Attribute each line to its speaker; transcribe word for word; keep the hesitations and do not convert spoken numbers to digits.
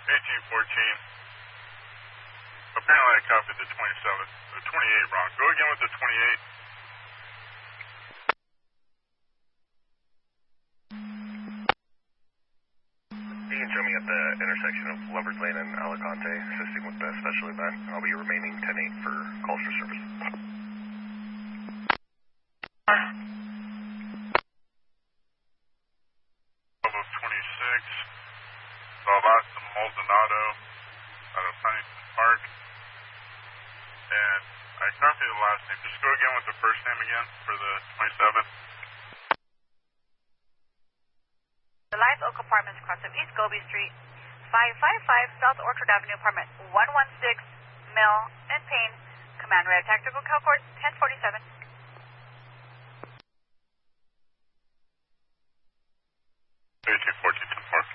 Speaker 1: eighteen fourteen. Apparently I copied the twenty-seven, the twenty-eight wrong. Go again with the twenty-eight.
Speaker 2: You can show me at the intersection of Lover's Lane and Alicante, assisting with the special event. I'll be remaining ten eight for calls for service.
Speaker 1: Bravo twenty-six, Valvasta Maldonado out of Huntington Park. And I copied the last name. Just go again with the first name again for the twenty-seven.
Speaker 3: The Live Oak Apartments across from East Gobi Street, five five five South Orchard Avenue, apartment one one six, Mill and Payne. Command Red Tactical Calcord ten forty-seven.
Speaker 1: eighteen fourteen ten four.